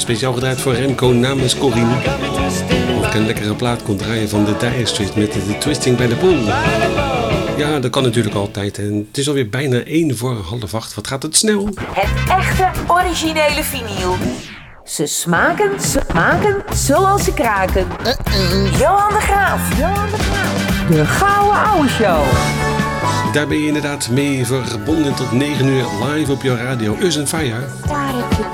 speciaal gedraaid voor Remco namens Corine. Of ik een lekkere plaat kon draaien van de Dire Straits met de Twisting by the Pool. Ja, dat kan natuurlijk altijd. En het is alweer bijna 7:45. Wat gaat het snel? Het echte originele vinyl. Ze smaken zoals ze kraken. Johan de Graaf. De Gouden Ouwe Show. Daar ben je inderdaad mee verbonden tot 9 uur live op jouw radio. Us and Fire.